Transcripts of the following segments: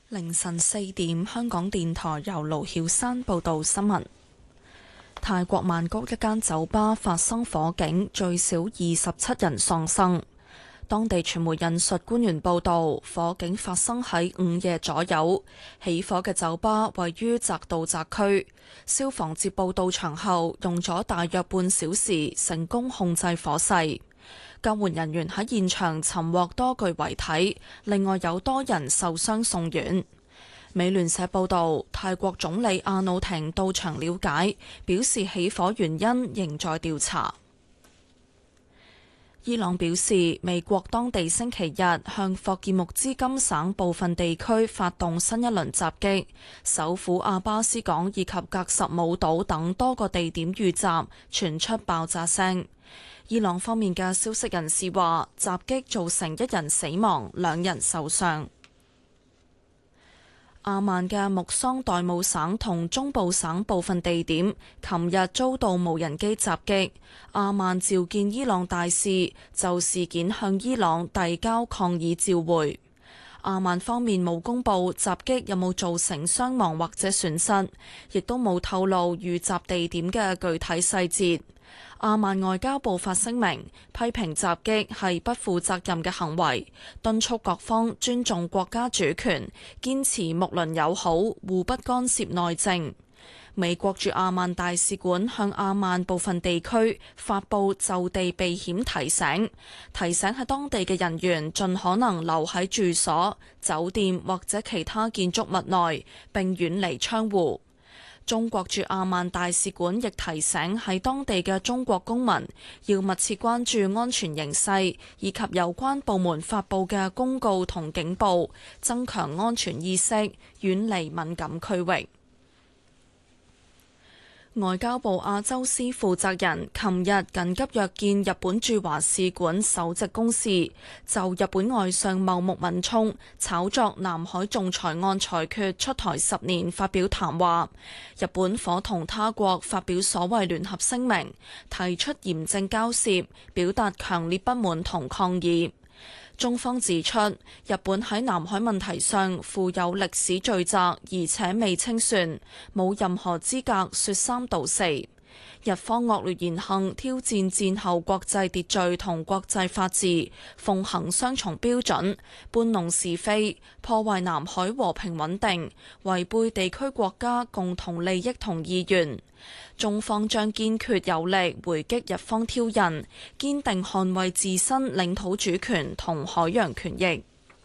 凌晨4點，香港電台由盧曉山報道新聞。泰國曼谷一間酒吧發生火警，最少27人喪生。當地傳媒引述官員報道，火警發生喺午夜左右。起火嘅酒吧位於澤道澤區，消防接報到場後，用咗大約半小時，成功控制火勢。救援人員喺現場尋獲多具遺體，另外有多人受傷送院。美聯社報道，泰國總理阿努廷到場了解，表示起火原因仍在調查。伊朗表示，美國當地星期日向霍爾木茲金省部分地區發動新一輪襲擊，首府阿巴斯港以及格什姆島等多個地點遇襲，傳出爆炸聲。伊朗方面嘅消息人士話，襲擊造成1人死亡，2人受傷。阿曼嘅木桑代姆省同中部省部分地點，琴日遭到無人機襲擊。阿曼召見伊朗大使，就事件向伊朗遞交抗議照會。阿曼方面冇公布襲擊有冇造成傷亡或者損失，亦都冇透露遇襲地點嘅具體細節。阿曼外交部發聲明，批評襲擊係不負責任嘅行為，敦促各方尊重國家主權，堅持睦鄰友好，互不干涉內政。美國駐阿曼大使館向阿曼部分地區發布就地避險提醒，提醒喺當地嘅人員盡可能留喺住所、酒店或者其他建築物內，並遠離窗戶。中國駐阿曼大使館亦提醒喺當地嘅中國公民要密切關注安全形勢，以及有關部門發布嘅公告同警報，增強安全意識，遠離敏感區域。外交部亞洲司負責人琴日緊急約見日本駐華使館首席公使，就日本外相茂木敏充炒作南海仲裁案裁決出台10年發表談話。日本夥同他國發表所謂聯合聲明，提出嚴正交涉，表達強烈不滿同抗議。中方指出，日本喺南海問題上負有歷史罪責，而且未清算，冇任何資格說三道四。日方惡劣言行挑戰戰後國際秩序同國際法治，奉行雙重標準，搬弄是非，破壞南海和平穩定，違背地區國家共同利益同意願。中方將堅決有力回擊日方挑釁，堅定捍衛自身領土主權同海洋權益。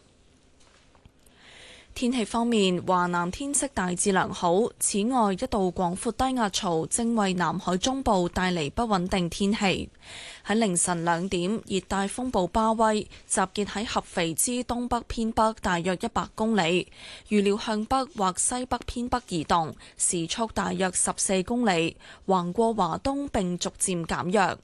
天氣方面，華南天色大致良好。此外，一道廣闊低壓槽正為南海中部帶嚟不穩定天氣。喺凌晨2點，熱帶風暴巴威集結喺合肥之東北偏北大約100公里，預料向北或西北偏北移動，時速大約14公里，橫過華東並逐漸減弱。